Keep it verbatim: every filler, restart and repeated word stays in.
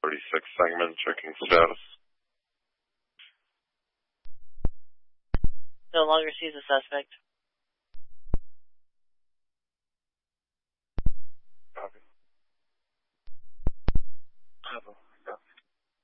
thirty-six segment, checking status. No longer sees the suspect.